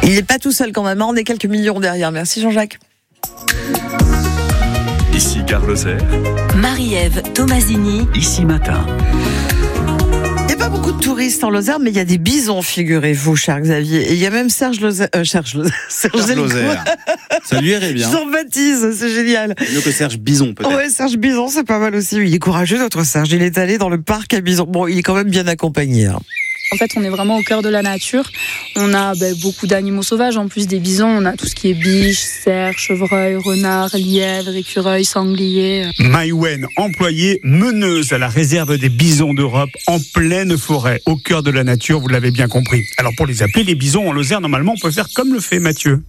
Il n'est pas tout seul quand même, on est quelques millions derrière. Merci Jean-Jacques. Ici Gare Lozère. Marie-Ève Tomasini. Ici Matin. Il n'y a pas beaucoup de touristes en Lozère, mais il y a des bisons, figurez-vous, cher Xavier. Et il y a même Serge Lozère. Serge Lozère. Ça lui irait bien. Jean-Baptiste, c'est génial. Mieux que Serge Bison, peut-être. Ouais, Serge Bison, c'est pas mal aussi. Il est courageux, notre Serge. Il est allé dans le parc à Bison. Bon, il est quand même bien accompagné. Hein. En fait, on est vraiment au cœur de la nature. On a beaucoup d'animaux sauvages. En plus des bisons, on a tout ce qui est biches, cerfs, chevreuils, renards, lièvres, écureuils, sangliers. Maïwen, employée meneuse à la réserve des bisons d'Europe, en pleine forêt, au cœur de la nature, vous l'avez bien compris. Alors pour les appeler les bisons en Lozère, normalement, on peut faire comme le fait Mathieu.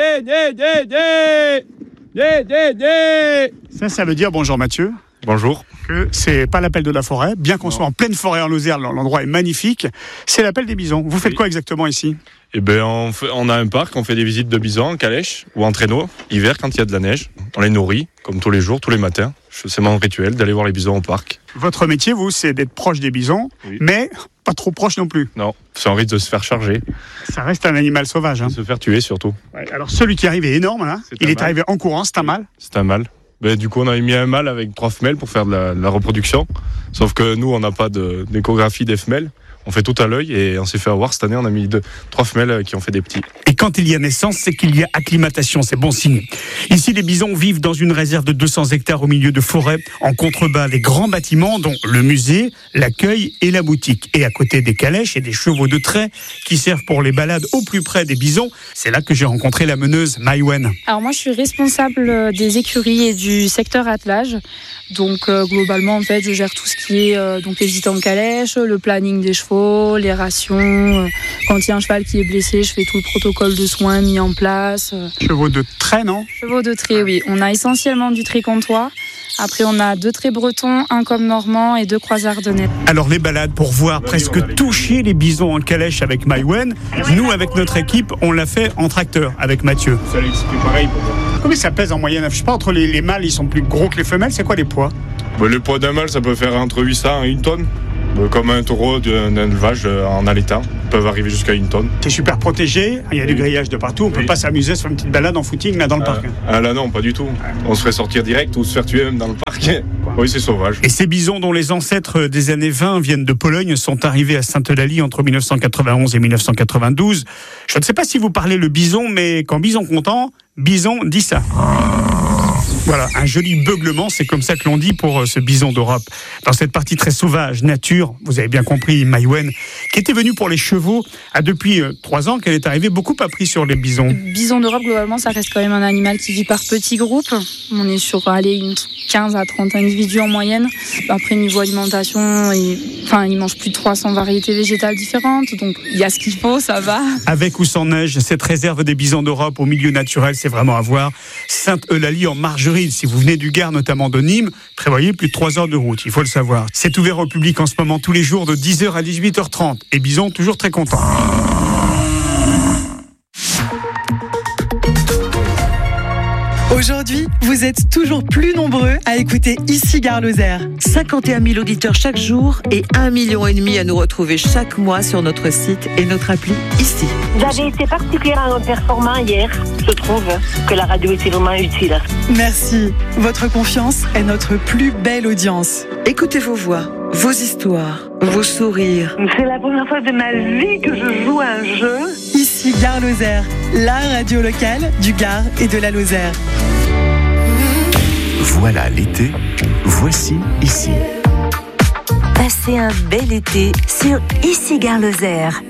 Ça veut dire bonjour Mathieu. Bonjour. Que c'est pas l'appel de la forêt, bien qu'on soit en pleine forêt en Lozère, l'endroit est magnifique, c'est l'appel des bisons. Vous faites quoi exactement ici ? Eh ben, on a un parc, on fait des visites de bisons en calèche ou en traîneau, hiver quand il y a de la neige. On les nourrit, comme tous les jours, tous les matins. C'est mon rituel d'aller voir les bisons au parc. Votre métier, vous, c'est d'être proche des bisons, oui. Mais pas trop proche non plus. Non, c'est un risque de se faire charger. Ça reste un animal sauvage. Hein. De se faire tuer surtout. Ouais, alors celui qui arrive est énorme, là. Il est arrivé en courant, c'est un mâle. C'est un mâle. Ben, du coup, on avait mis un mâle avec 3 femelles pour faire de la reproduction. Sauf que nous, on n'a pas d'échographie des femelles. On fait tout à l'œil et on s'est fait avoir cette année. On a mis 3 femelles qui ont fait des petits. Et quand il y a naissance, c'est qu'il y a acclimatation, c'est bon signe. Ici, les bisons vivent dans une réserve de 200 hectares au milieu de forêts, en contrebas des grands bâtiments, dont le musée, l'accueil et la boutique. Et à côté des calèches et des chevaux de trait qui servent pour les balades au plus près des bisons. C'est là que j'ai rencontré la meneuse Maïwen. Alors moi, je suis responsable des écuries et du secteur attelage. Donc globalement, en fait, je gère tout ce qui est donc les visites en calèche, le planning des chevaux, les rations. Quand il y a un cheval qui est blessé, je fais tout le protocole de soins mis en place. Chevaux de trait, non ? Chevaux de trait, oui. On a essentiellement du trait comtois. Après, on a 2 traits bretons, un comme normand et 2 croisés ardennais. Alors, les balades pour voir presque toucher les bisons en calèche avec Maïwen. Nous, avec notre équipe, on l'a fait en tracteur avec Mathieu. C'est pareil pour moi. Combien ça pèse en moyenne ? Je sais pas, entre les mâles, ils sont plus gros que les femelles. C'est quoi les poids ? Le poids d'un mâle, ça peut faire entre 800 et 1 tonne. Comme un taureau d'un élevage en allaitant, ils peuvent arriver jusqu'à 1 tonne. C'est super protégé, il y a du grillage de partout, on peut pas s'amuser sur une petite balade en footing là dans le parc. Ah là non, pas du tout. On se ferait sortir direct ou se faire tuer même dans le parc. Oui, c'est sauvage. Et ces bisons dont les ancêtres des années 20 viennent de Pologne sont arrivés à Sainte-Eulalie entre 1991 et 1992. Je ne sais pas si vous parlez le bison, mais quand bison content, bison dit ça. Voilà, un joli beuglement, c'est comme ça que l'on dit pour ce bison d'Europe. Dans cette partie très sauvage, nature, vous avez bien compris, Maïwen, qui était venue pour les chevaux, a depuis 3 ans qu'elle est arrivée, beaucoup appris sur les bisons. Le bison d'Europe, globalement, ça reste quand même un animal qui vit par petits groupes. On est sur une 15 à 30 individus en moyenne. Après, niveau alimentation, il mange plus de 300 variétés végétales différentes, donc il y a ce qu'il faut, ça va. Avec ou sans neige, cette réserve des bisons d'Europe au milieu naturel, c'est vraiment à voir. Sainte-Eulalie en Margeride, si vous venez du Gard, notamment de Nîmes, prévoyez plus de 3 heures de route, il faut le savoir. C'est ouvert au public en ce moment tous les jours de 10h à 18h30. Et Bison, toujours très content. Aujourd'hui, vous êtes toujours plus nombreux à écouter Ici Gare Lozère. 51 000 auditeurs chaque jour et 1,5 million à nous retrouver chaque mois sur notre site et notre appli Ici. Vous avez été particulièrement performant hier. Je trouve que la radio était vraiment utile. Merci. Votre confiance est notre plus belle audience. Écoutez vos voix, vos histoires, vos sourires. C'est la première fois de ma vie que je joue à un jeu. Ici Gare Lozère, la radio locale du Gard et de la Lozère. Voilà l'été, voici Ici. Passez un bel été sur Ici Gare Lozère.